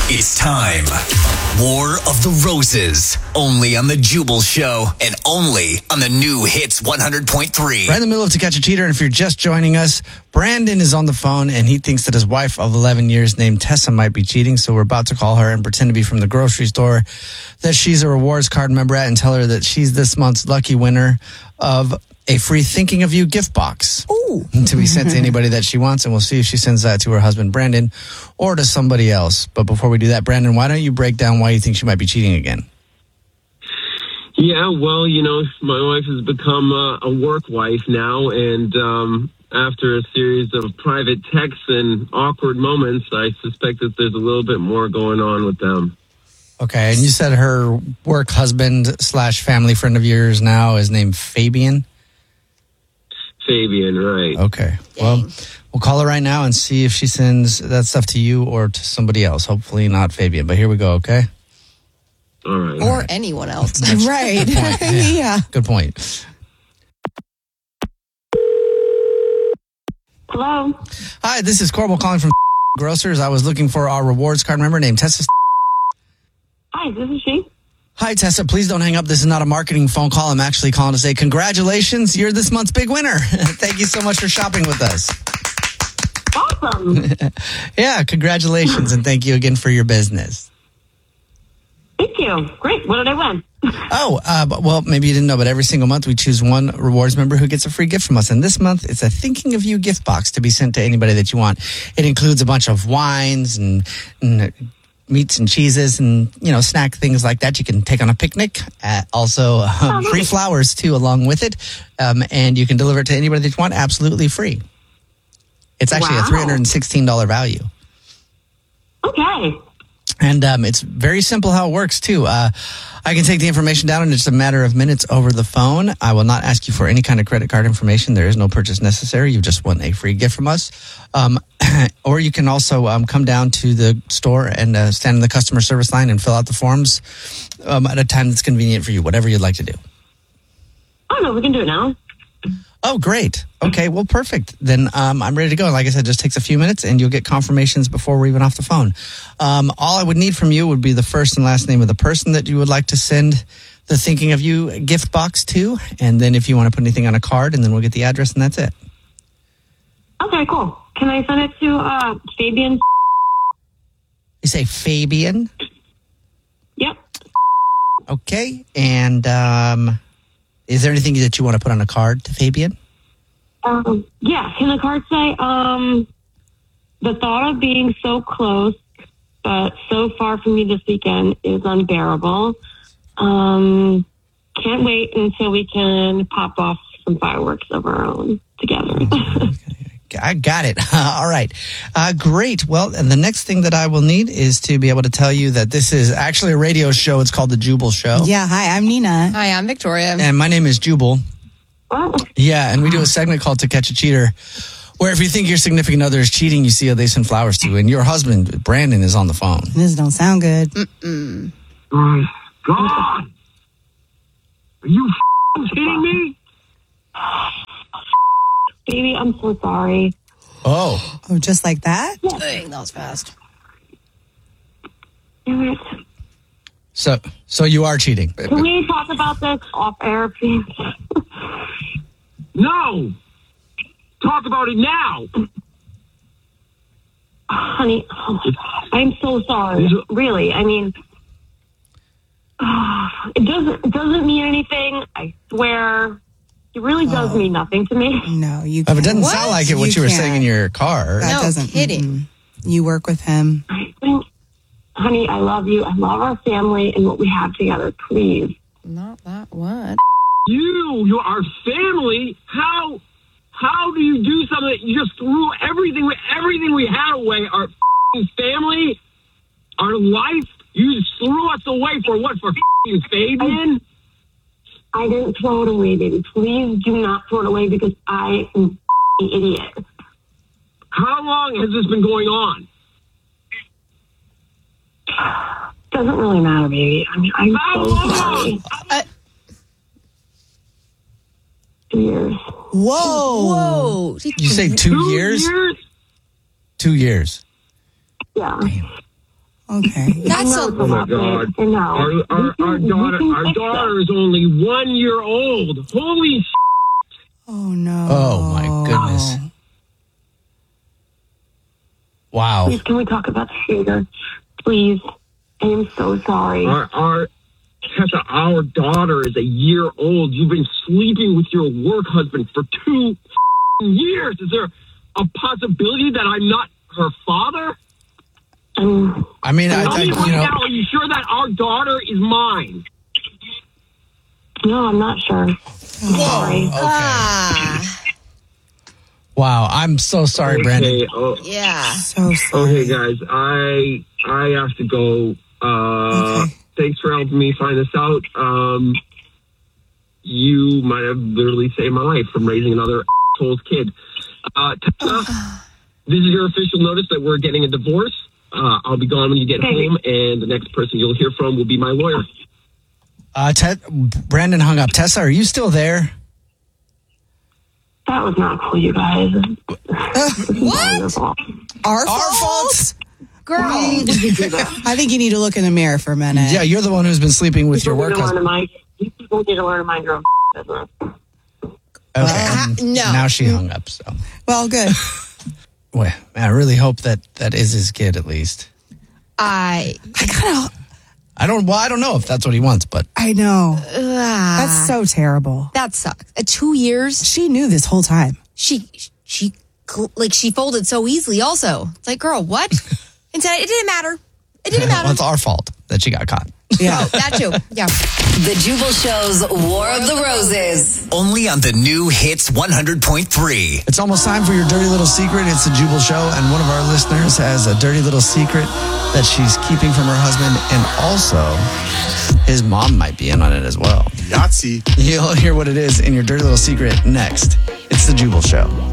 It's time. War of the Roses. Only on The Jubal Show and only on the new Hits 100.3. Right in the middle of To Catch a Cheater, and if you're just joining us, Brandon is on the phone, and he thinks that his wife of 11 years named Tessa might be cheating, so we're about to call her and pretend to be from the grocery store that she's a rewards card member at and tell her that she's this month's lucky winner of a free Thinking of You gift box. Ooh. To be sent to anybody that she wants, and we'll see if she sends that to her husband, Brandon, or to somebody else. But before we do that, Brandon, why don't you break down why you think she might be cheating again? Yeah, well, my wife has become a work wife now, and after a series of private texts and awkward moments, I suspect that there's a little bit more going on with them. Okay, and you said her work husband / family friend of yours now is named Fabian? Fabian, right. Okay. Well, we'll call her right now and see if she sends that stuff to you or to somebody else. Hopefully not Fabian, but here we go, okay? All right. Or anyone else. Right. Good point. Yeah. Good point. Hello. Hi, this is Corbel calling from Grocers. I was looking for our rewards card member named Tessa. Hi, this is she. Hi, Tessa. Please don't hang up. This is not a marketing phone call. I'm actually calling to say congratulations. You're this month's big winner. Thank you so much for shopping with us. Awesome. Yeah, congratulations, and thank you again for your business. Thank you. Great. What did I win? Well, maybe you didn't know, but every single month we choose one rewards member who gets a free gift from us. And this month, it's a Thinking of You gift box to be sent to anybody that you want. It includes a bunch of wines and meats and cheeses and, snack things like that you can take on a picnic. Also, free flowers, too, along with it. And you can deliver it to anybody that you want absolutely free. It's actually a $316 value. Okay. And it's very simple how it works, too. I can take the information down in just a matter of minutes over the phone. I will not ask you for any kind of credit card information. There is no purchase necessary. You just won a free gift from us. Or you can also come down to the store and stand in the customer service line and fill out the forms at a time that's convenient for you, whatever you'd like to do. Oh, no, we can do it now. Oh, great. Okay, well, perfect. Then I'm ready to go. Like I said, it just takes a few minutes, and you'll get confirmations before we're even off the phone. All I would need from you would be the first and last name of the person that you would like to send the Thinking of You gift box to, and then if you want to put anything on a card, and then we'll get the address, and that's it. Okay, cool. Can I send it to Fabian? You say Fabian? Yep. Okay, and is there anything that you want to put on a card to Fabian? Yeah, can the card say, the thought of being so close but so far from you this weekend is unbearable. Can't wait until we can pop off some fireworks of our own together. I got it. All right. Great. Well, and the next thing that I will need is to be able to tell you that this is actually a radio show. It's called The Jubal Show. Yeah. Hi, I'm Nina. Hi, I'm Victoria. And my name is Jubal. Oh, Yeah, and we do a segment called To Catch a Cheater, where if you think your significant other is cheating, you see how they send flowers to you. And your husband, Brandon, is on the phone. This don't sound good. Oh, God! Are you kidding me? baby, I'm so sorry. Oh. Oh, just like that? Dang, that was fast. Damn it. So you are cheating. Can we talk about this off air, please? No! Talk about it now! Honey, oh my God, I'm so sorry. Really, I mean, it doesn't mean anything. I swear, it really does mean nothing to me. No, you It can't. doesn't sound like it, what you were saying in your car. That No doesn't. kidding. You work with him. Honey, I love you. I love our family and what we have together. Please. Not that what? You are family. How do you do something that you just threw everything we had away? Our family, our life. You just threw us away for what? For Fabian? I didn't throw it away, baby. Please do not throw it away because I am an idiot. How long has this been going on? Doesn't really matter, baby. I mean, I'm so sorry. 2 years. Whoa. Whoa. You say 2 years? 2 years. Yeah. Okay. That's No, a it's Oh my not God! big. No. Our daughter is only 1 year old. Holy! Oh no. Oh my goodness. Wow. Please, can we talk about this later? Please. I am so sorry. Tessa, our daughter is a year old. You've been sleeping with your work husband for 2 years. Is there a possibility that I'm not her father? I mean, Tell me right you know, now, are you sure that our daughter is mine? No, I'm not sure. Sorry. Ah, wow. I'm so sorry, Brandon. Okay, yeah. So sorry. okay, guys. I have to go. Okay. Thanks for helping me find this out. You might have literally saved my life from raising another asshole's kid. Tessa, this is your official notice that we're getting a divorce. I'll be gone when you get home, and the next person you'll hear from will be my lawyer. Brandon hung up. Tessa, are you still there? That was not cool, you guys. What? Our fault? Girl. I think you need to look in the mirror for a minute. Yeah, you're the one who's been sleeping with your work husband. You people need to learn to mind your own business. Okay. No. Now she hung up. So, Well, good. well, I really hope that is his kid at least. I I don't know if that's what he wants, but I know. That's so terrible. that sucks. 2 years. She knew this whole time. She folded so easily. Also, it's like, girl, what? And said it didn't matter. It didn't matter. well, it's our fault that she got caught. Yeah. That too. Yeah. The Jubal Show's War of the Roses. Only on the new Hits 100.3. It's almost time for your dirty little secret. It's the Jubal Show, and one of our listeners has a dirty little secret that she's keeping from her husband, and also his mom might be in on it as well. Yahtzee. You'll hear what it is in your dirty little secret next. It's the Jubal Show.